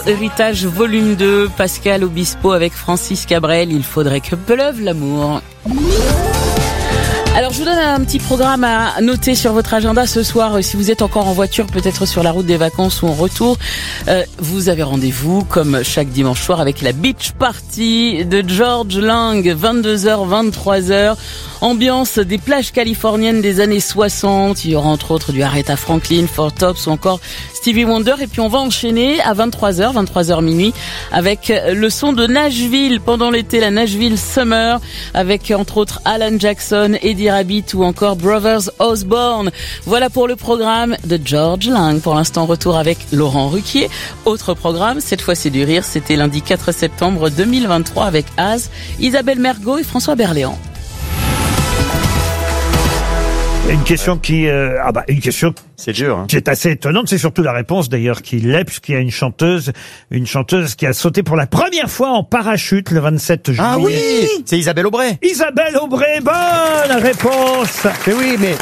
Héritage volume 2, Pascal Obispo avec Francis Cabrel, il faudrait que pleuve l'amour. Alors je vous donne un petit programme à noter sur votre agenda ce soir. Si vous êtes encore en voiture, peut-être sur la route des vacances ou en retour, vous avez rendez-vous comme chaque dimanche soir avec la Beach Party de George Lang, 22h, 23h. Ambiance des plages californiennes des années 60. Il y aura entre autres du Aretha Franklin, Four Tops ou encore Stevie Wonder. Et puis on va enchaîner à 23h minuit avec le son de Nashville pendant l'été, la Nashville Summer, avec entre autres Alan Jackson, Eddie Rabbit ou encore Brothers Osborne. Voilà pour le programme de George Lang. Pour l'instant, retour avec Laurent Ruquier. Autre programme, cette fois c'est du rire. C'était lundi 4 septembre 2023 avec Az, Isabelle Mergo et François Berléand. Une question qui, c'est dur, hein. Qui est assez étonnante. C'est surtout la réponse d'ailleurs qui l'est, puisqu'il y a une chanteuse qui a sauté pour la première fois en parachute le 27 juillet. Ah oui, c'est Isabelle Aubray. Isabelle Aubray, bonne réponse. Mais oui, mais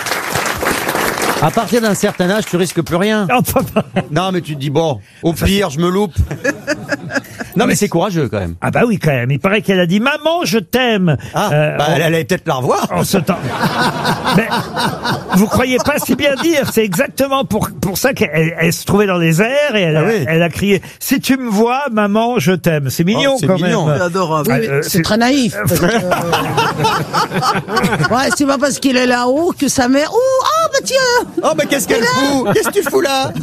à partir d'un certain âge, tu risques plus rien. Non, mais tu te dis bon, au pire, je me loupe. Non, mais c'est courageux quand même. Ah bah oui, quand même. Il paraît qu'elle a dit « Maman, je t'aime ». Elle allait peut-être la revoir. En ce temps. Mais vous croyez pas si bien dire. C'est exactement pour ça qu'elle se trouvait dans les airs et elle a crié « Si tu me vois, maman, je t'aime ». C'est mignon quand mignon. même. C'est adorable. Oui, c'est très naïf. Ouais, c'est pas parce qu'il est là-haut que sa mère... Oh, bah tiens. Oh, mais qu'est-ce qu'elle fout? Qu'est-ce que tu fous là?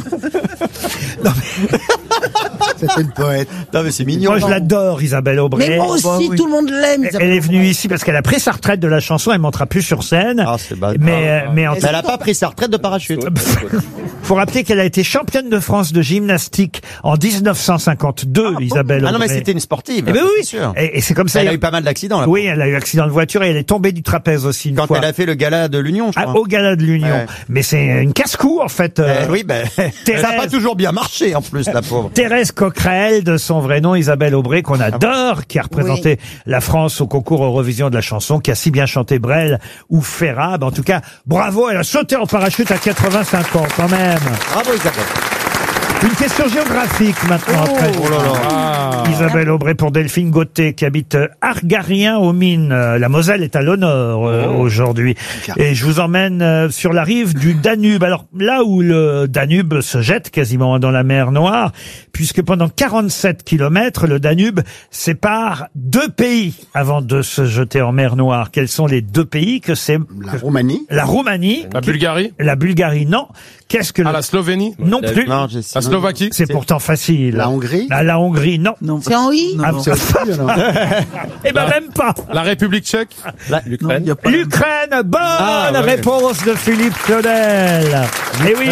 C'était une poète. Non, mais c'est mignon. Moi, je l'adore, Isabelle Aubray. Mais moi aussi, tout le monde l'aime. Elle est venue ici parce qu'elle a pris sa retraite de la chanson. Elle montera plus sur scène. Ah, c'est bad. Mais Elle a pas pris sa retraite de parachute. faut rappeler qu'elle a été championne de France de gymnastique en 1952, Isabelle Aubray. Ah non, mais c'était une sportive. Eh ben oui, sûr. Et c'est comme ça. Elle a eu pas mal d'accidents, là. Oui, elle a eu accident de voiture et elle est tombée du trapèze aussi une Quand fois. elle a fait le gala de l'Union, je crois. Au gala de l'Union. Ouais. Mais c'est une casse-cou, en fait. Oui, ça n'a pas toujours bien marché, en plus, la pauvre. Thérèse Coquerel, de son vrai nom, Isabelle Aubray, qu'on adore, qui a représenté la France au concours Eurovision de la chanson, qui a si bien chanté Brel ou Ferrab. En tout cas, bravo, elle a sauté en parachute à 85 ans, quand même. Bravo, Isabelle. Une question géographique maintenant. Après. Isabelle Aubray pour Delphine Gauthier qui habite Argarien aux Mines. La Moselle est à l'honneur aujourd'hui. Et je vous emmène sur la rive du Danube. Alors là où le Danube se jette quasiment dans la mer Noire, puisque pendant 47 kilomètres, le Danube sépare deux pays avant de se jeter en mer Noire. Quels sont les deux pays que c'est? La Roumanie. La Roumanie. La Bulgarie. La Bulgarie, non. Qu'est-ce que La Slovénie. Non plus. Non, La Slovaquie. C'est pourtant facile. La Hongrie. La Hongrie, non. C'est en I. C'est aussi, alors. Eh ben même pas. La République tchèque. L'Ukraine. L'Ukraine, bonne réponse de Philippe Claudel. Eh oui.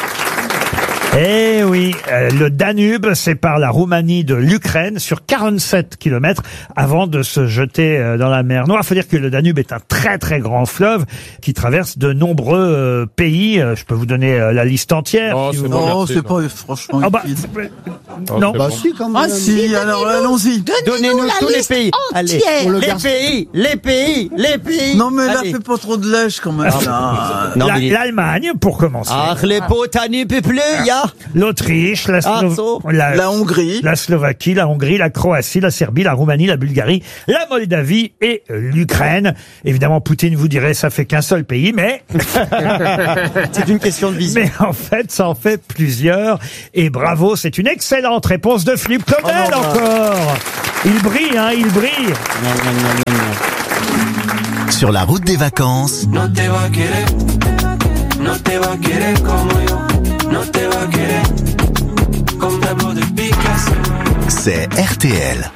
Eh oui, le Danube sépare la Roumanie de l'Ukraine sur 47 kilomètres avant de se jeter dans la mer Noire. Il faut dire que le Danube est un très très grand fleuve qui traverse de nombreux pays. Je peux vous donner la liste entière. Oh, si vous c'est voulez. bon. Non, merci, c'est pas franchement. Ah bah, utile. non. Bah si, quand même. Ah si, alors allons-y. Donnez-nous la tous les liste pays. Allez. entière. Les pays. Non, mais là, Allez. fais pas trop de lèche quand même. Non, mais L'Allemagne pour commencer. Ach, les potani peuplés, ya. L'Autriche, Ah, so. La Hongrie. la Slovaquie, la Hongrie, la Croatie, la Serbie, la Roumanie, la Bulgarie, la Moldavie et l'Ukraine. Évidemment, Poutine vous dirait ça fait qu'un seul pays, mais C'est une question de vision. mais en fait, ça en fait plusieurs. Et bravo, c'est une excellente réponse de Philippe Claudel encore. Il brille, hein, il brille. Sur la route des vacances, No te va a querer como yo. No te va a querer comme Pablo de Picasso. c'est RTL.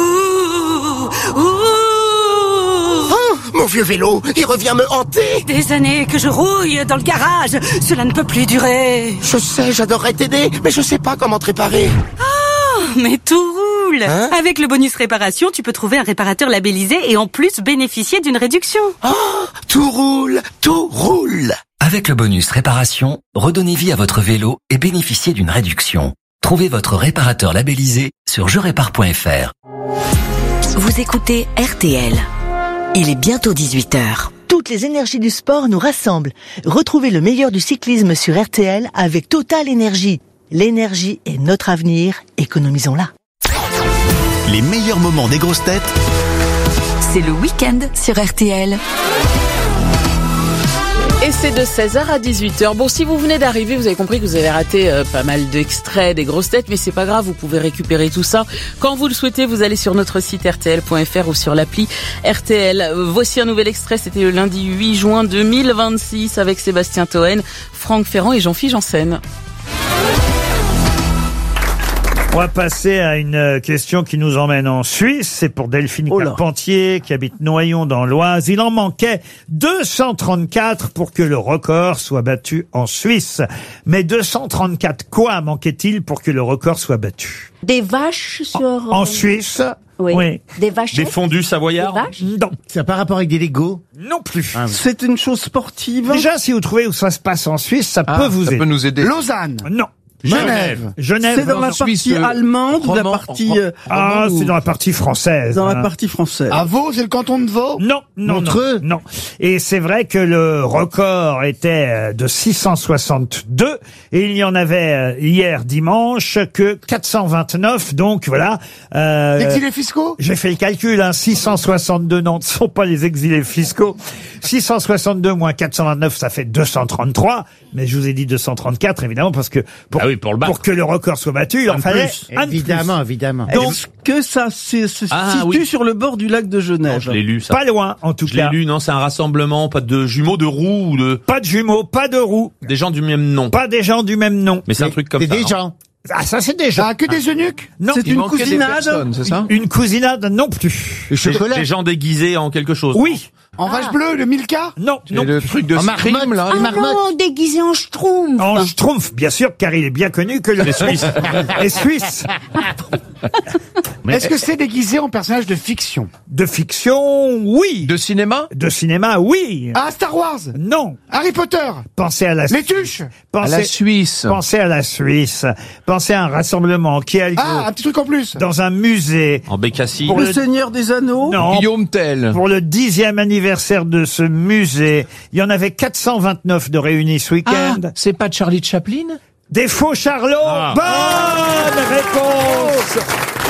Mon vieux vélo, il revient me hanter. Des années que je rouille dans le garage, cela ne peut plus durer. Je sais, j'adorerais t'aider, mais je sais pas comment te réparer. Mais tout roule. Avec le bonus réparation, tu peux trouver un réparateur labellisé et en plus bénéficier d'une réduction. Tout roule, tout roule. Avec le bonus réparation, redonnez vie à votre vélo et bénéficiez d'une réduction. Trouvez votre réparateur labellisé sur jerépare.fr. Vous écoutez RTL. Il est bientôt 18h. Toutes les énergies du sport nous rassemblent. Retrouvez le meilleur du cyclisme sur RTL avec Total Énergie. L'énergie est notre avenir, économisons-la. Les meilleurs moments des grosses têtes, c'est le week-end sur RTL. Et c'est de 16h à 18h. Bon, si vous venez d'arriver, vous avez compris que vous avez raté pas mal d'extraits des grosses têtes, mais c'est pas grave, vous pouvez récupérer tout ça. Quand vous le souhaitez, vous allez sur notre site rtl.fr ou sur l'appli RTL. Voici un nouvel extrait, c'était le lundi 8 juin 2026 avec Sébastien Toen, Franck Ferrand et Jean-Philippe Janssen. On va passer à une question qui nous emmène en Suisse. C'est pour Delphine Carpentier qui habite Noyon dans l'Oise. Il en manquait 234 pour que le record soit battu en Suisse. Mais 234 quoi manquait-il pour que le record soit battu? Des vaches sur... En Suisse? Oui. Des vaches. Des fondus savoyards? Non. Ça n'a pas rapport avec des Legos? Non plus. Ah, oui. C'est une chose sportive. Déjà, si vous trouvez où ça se passe en Suisse, ça peut vous aider. Ça peut nous aider. Lausanne. Non. Genève. Genève. C'est dans la partie allemande ou la partie... c'est dans la partie française. Dans la partie française. À Vaud, c'est le canton de Vaud? Non, Montreux. Non. Et c'est vrai que le record était de 662 et il y en avait hier dimanche que 429. Donc voilà. Exilés fiscaux? J'ai fait le calcul, 662, non, ce ne sont pas les exilés fiscaux. 662 moins 429, ça fait 233. Mais je vous ai dit 234, évidemment, parce que pour que le record soit battu, il en fallait un de plus. Évidemment. Donc, que ça se situe sur le bord du lac de Genève. Non, je l'ai lu, ça. Pas loin, en tout cas. Je l'ai lu, non, c'est un rassemblement, pas de jumeaux, de roues ou de... Pas de jumeaux, pas de roues. Des gens du même nom. Pas des gens du même nom. Mais c'est un truc comme ça. C'est des gens. Ah, ça c'est des gens. Ah, que des eunuques? Non. C'est une cousinade. C'est ça? Une cousinade non plus. Le chocolat. Des gens déguisés en quelque chose. Oui. En vache bleue, le Milka? Non. Le truc de scream, là. Ah non, déguisé en schtroumpf. En schtroumpf, bien sûr, car il est bien connu que le Suisse est suisse. Est-ce que c'est déguisé en personnage de fiction? De fiction, oui. De cinéma? De cinéma, oui. Ah, Star Wars? Non. Harry Potter? Pensez à la Les tuches? À la Suisse. Pensez à la Suisse. Pensez à un rassemblement qui a lieu Ah, un petit truc en plus. dans un musée. En Bécassis. Pour le Seigneur des Anneaux? Non. Guillaume Tell. Pour le 10e anniversaire de ce musée. Il y en avait 429 de réunis ce week-end. C'est pas Charlie Chaplin? Des faux charlots. Bonne réponse.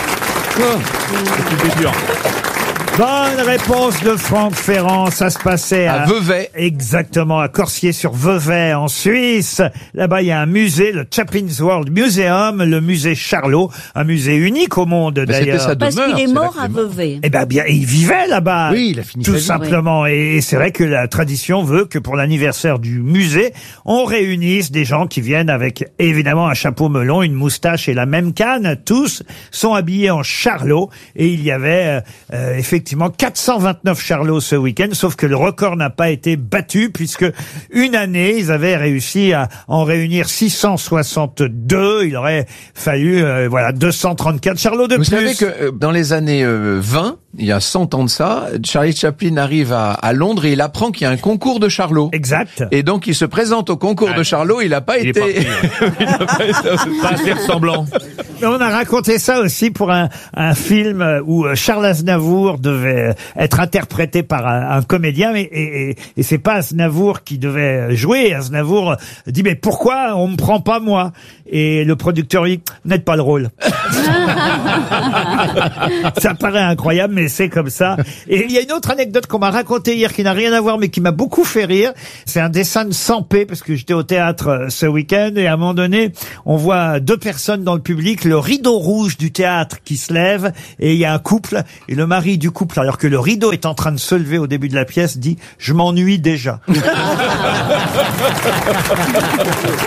Bonne réponse de Franck Ferrand. Ça se passait à Vevey. Exactement, à Corsier-sur-Vevey, en Suisse. Là-bas, il y a un musée, le Chaplin's World Museum, le musée Charlot, un musée unique au monde d'ailleurs. Parce qu'il est mort à Vevey. Eh ben bien, il vivait là-bas. Oui, il a fini tout sa vie. simplement. Et c'est vrai que la tradition veut que pour l'anniversaire du musée, on réunisse des gens qui viennent avec évidemment un chapeau melon, une moustache et la même canne. Tous sont habillés en charlot et il y avait effectivement 429 charlots ce week-end, sauf que le record n'a pas été battu puisque une année, ils avaient réussi à en réunir 662. Il aurait fallu 234 charlots de plus. Vous savez que dans les années 20, il y a 100 ans de ça, Charlie Chaplin arrive à Londres et il apprend qu'il y a un concours de charlots. Exact. Et donc il se présente au concours de charlots, il n'a pas été... Pas assez ressemblant. Mais on a raconté ça aussi pour un film où Charles Aznavour devait être interprété par un comédien, et c'est pas Aznavour qui devait jouer. Aznavour dit mais pourquoi on me prend pas moi? Et le producteur dit vous n'êtes pas le rôle. Ça paraît incroyable, mais c'est comme ça. Et il y a une autre anecdote qu'on m'a racontée hier qui n'a rien à voir mais qui m'a beaucoup fait rire. C'est un dessin de Sampé parce que j'étais au théâtre ce week-end et à un moment donné on voit deux personnes dans le public, le rideau rouge du théâtre qui se lève et il y a un couple et le mari du couple, alors que le rideau est en train de se lever au début de la pièce, dit je m'ennuie déjà.